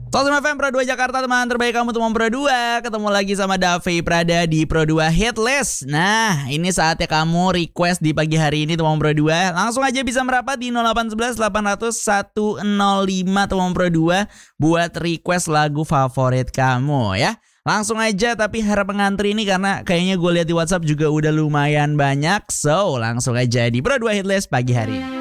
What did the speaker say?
Sosum FM Pro 2 Jakarta, teman terbaik kamu teman Pro 2. Ketemu lagi sama Davi Prada di Pro 2 Hitlist. Nah, ini saatnya kamu request di pagi hari ini teman Pro 2. Langsung aja bisa merapat di 0811 800 105 teman Pro 2 buat request lagu favorit kamu ya. Langsung aja, tapi harap mengantri ini karena kayaknya gue lihat di WhatsApp juga udah lumayan banyak. So, langsung aja di Pro 2 Hitlist pagi hari ini.